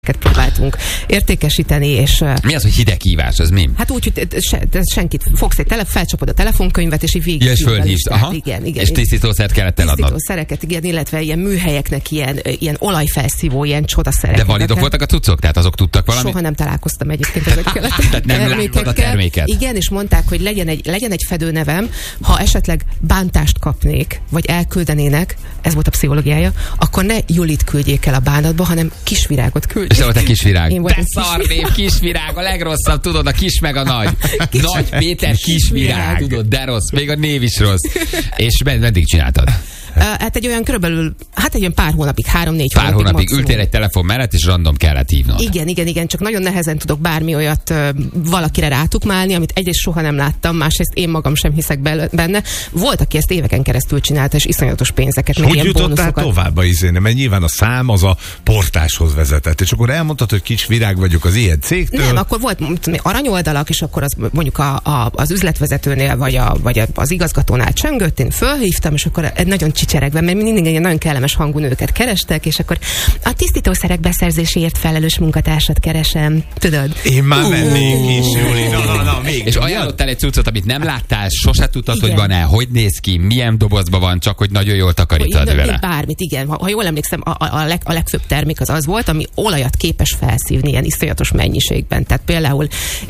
próbáltunk értékesíteni, és... Mi az, hogy hideghívás? Az mi? Hát úgy, hogy senkit fogsz felcsapod a telefonkönyvet, és így végig... Ja, és fölhívsz. Aha. Igen. És tisztítószert kellett eladnod. Tisztítószereket, igen, illetve ilyen műhelyeknek ilyen olajfelszívó, ilyen csodaszereket. De validok voltak a cuccok? Tehát azok tudtak valami? Soha nem találkoztam egyébként ezekkel Tehát nem láttad a terméket? Igen, és mondták, hogy legyen egy fedőnevem, ha esetleg bántást kapnék, vagy elküldenének, ez volt a pszichológiája, akkor ne Julit küldjék el a bánatba, hanem Kisvirágot küldjék. És te volt a Kisvirág. De szarnév, Kisvirág, a legrosszabb, tudod, a kis meg a nagy. Nagy Péter Kisvirág, tudod, de rossz, még a név is rossz. És meddig csináltad? Hát egy olyan körülbelül, egy olyan pár hónapig, 3-4 Pár hónapig ültél egy telefon mellett, és random kellett hívnod. Igen, csak nagyon nehezen tudok bármi olyat valakire rátukmálni, amit egyrészt soha nem láttam, másrészt én magam sem hiszek benne. Volt, aki ezt éveken keresztül csinálta, és iszonyatos pénzeket, meg ilyen jutottál tovább a izéne? Mert nyilván a szám az a portáshoz vezetett, és akkor elmondtad, hogy Kisvirág vagyok az ilyen cégtől. Nem, akkor volt aranyoldalak, és akkor az mondjuk az üzletvezetőnél, vagy az igazgatónál csöngött, én fölhívtam, és akkor nagyon csicseregve, mert mindig egy nagyon kellemes hangú nőket kerestek, és akkor a tisztítószerek beszerzéséért felelős munkatársat keresem, tudod? Én már mennék is, Júli. Na, még. És ajánlottál egy cuccot, amit nem láttál, sose tudtad, igen, hogy van-e, hogy néz ki, milyen dobozban van, csak hogy nagyon jól takarítad vele. Bármit, igen. Ha jól emlékszem, a legfőbb termék az volt, ami olajat képes felszívni ilyen iszonyatos mennyiségben. Tehát például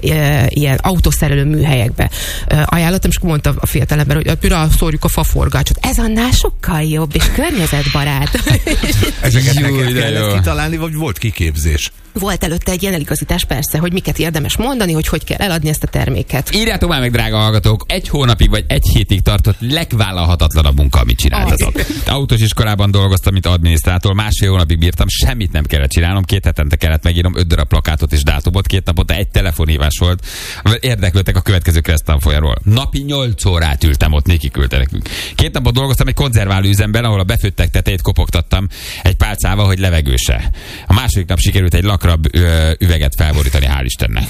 ilyen autószerelő műhelyekbe ajánlottam, és mondta a fiatalember, hogy rászórjuk a faforgácsot. Ez annál sokkal jobb, és környezetbarát. Ezeket neked kellett kitalálni, vagy volt kiképzés? Volt előtte egy ilyen eligazítás, persze, hogy miket érdemes mondani, hogy kell eladni ezt a terméket. Írjátok már meg, drága hallgatók, 1 hónapig vagy 1 hétig tartott legvállalhatatlanabb munka, amit csináltatok. Autós iskolában dolgoztam, mint adminisztrátor, 1,5 hónapig bírtam, semmit nem kellett csinálnom, 2 hetente kellett megírnom 5 darab plakátot és dátumot, 2 naponta 1 telefonhívás volt. Érdeklődtek a következő kereszttanfolyamról. Napi 8 órát ültem ott, Niki küldte nekünk. 2 napot dolgoztam egy konzerválőüzemben, ahol a befőttek tetejét kopogtattam egy pálcával, hogy levegőse. A második nap sikerült egy lakrabb üveget felborítani, hál' Istennek.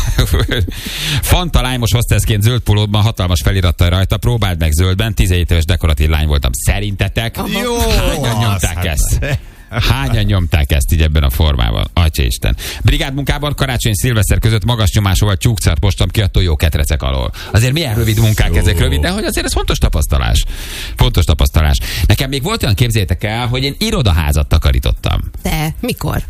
Fanta lányos hostessként zöld pólóban, hatalmas felirattal rajta, próbáld meg zöldben, 17 éves dekoratív lány voltam. Szerintetek? Jó, hányan nyomták ezt? Hányan nyomták ezt így ebben a formában? Atyaisten. Brigádmunkában karácsony szilveszter között magas nyomásúval tyúkcart mostam ki a tojóketrecek alól. Azért milyen rövid munkák ezek, rövid, de hogy azért ez fontos tapasztalás. Fontos tapasztalás. Nekem még volt olyan, képzeljétek el, hogy én irodaházat takarítottam. De mikor?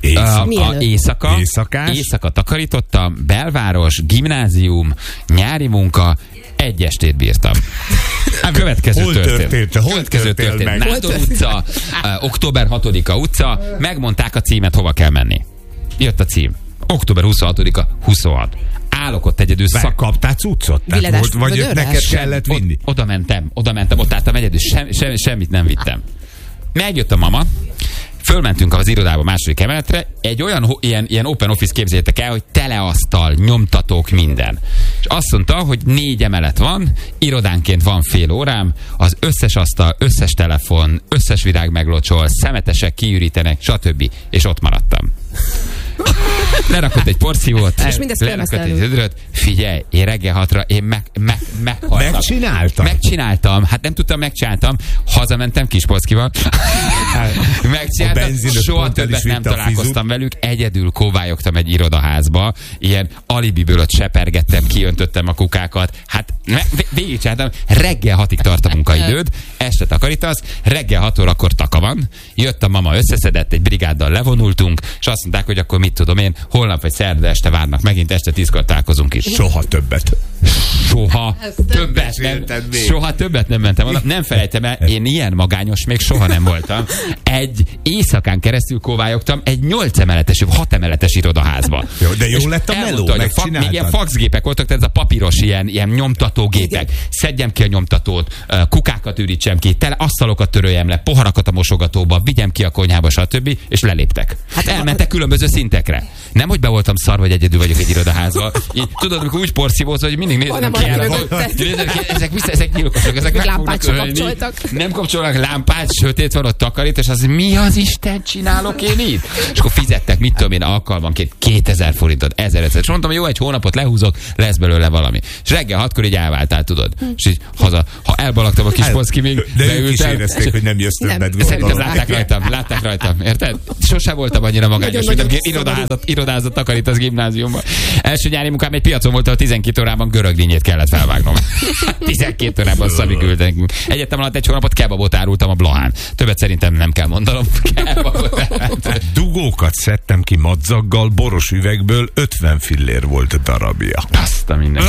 Éjszaka takarítottam, belváros, gimnázium, nyári munka, 1 estét bírtam. Következő történt. Nádor utca, október 6-a utca, megmondták a címet, hova kell menni. Jött a cím. Október 26-a 26. Állok ott egyedül. Kaptál cuccot? Vagy neked kellett vinni? Oda mentem, ott álltam egyedül, semmit nem vittem. Megjött a mama, fölmentünk az irodába, 2. emeletre, egy olyan ilyen open office, képzeljétek el, hogy teleasztal, nyomtatók, minden. És azt mondta, hogy 4 emelet van, irodánként van fél órám, az összes asztal, összes telefon, összes virág meglocsol, szemetesek kiürítenek, stb. És ott maradtam. Lerakott egy porszívót, lerakott egy zöldröt. Figyelj, én reggel 6-ra meghaltam. Megcsináltam. Hát nem tudtam, megcsináltam. Hazamentem Kispolszkival. Megcsináltam. Soha többet nem találkoztam velük. Egyedül kóvályogtam egy irodaházba. Ilyen alibiből ott sepergettem, kiöntöttem a kukákat. Hát végigcsináltam. Reggel 6-ig tart a munkaidőd. Este takarítasz. Reggel 6 órakor taka van. Jött a mama, összeszedett, egy brigáddal levonultunk, és azt mondták, hogy akkor mit tudom én, holnap vagy szerda este várnak, megint este 10-kor találkozunk is. Soha többet. Soha többet nem mentem oda. Nem felejtem el, én ilyen magányos még soha nem voltam. Egy éjszakán keresztül kóvályogtam egy 8 emeletes, 6 emeletes irodaházba. Jó, de jó lett a meló, még ilyen faxgépek voltak, tehát ez a papíros ilyen nyomtatógépek. Szedjem ki a nyomtatót, kukákat ürítsem ki, asztalokat töröljem le, poharakat a mosogatóba, vigyem ki a konyhába, stb. És leléptek. Hát elmentek különböző szintekre. Nem, hogy be voltam szarva, hogy egyedül vagyok egy irodaházban. Így, tudod, amikor úgy porszívóz, hogy mindig nézem ki el. Ezek nyilkosok, ezek meg fognak ölni. Nem kapcsolnak lámpát, sötét van, ott takarít, és az mi az Isten csinálok én itt? És akkor fizettek, mit tudom én, alkalmanként 2000 forintot, 1500. És mondtam, jó, egy hónapot lehúzok, lesz belőle valami. És reggel 6-kor így elváltál, tudod. És így haza, ha elbalagtam a kis Polszki, még de ők is érezték, hogy nem jössz többet. Szerintem látták rajtam, érted? Sosem voltam annyira magányos, mint irodázat takarít az gimnáziumban. Első nyári munkám egy piacon volt, ahol 12 órában görögdínyét kellett felvágnom. 12 órában Szabi küldte nekünk. Egyetem alatt egy hónapot kebabot árultam a Blahán. Többet szerintem nem kell mondanom. Dugókat szedtem ki madzaggal, boros üvegből, 50 fillér volt darabja. Azt a minden.